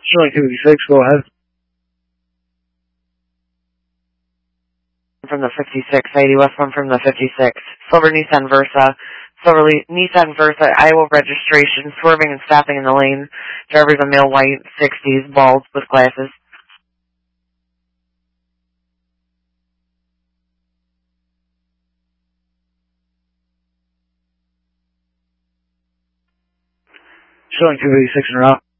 Showing 286, go ahead. From the 5680 West 1 from the 56. Silver Nissan Versa. Silver Nissan Versa, Iowa registration, swerving and stopping in the lane. Driver's a male white, 60s, bald, with glasses. Showing 286 en route.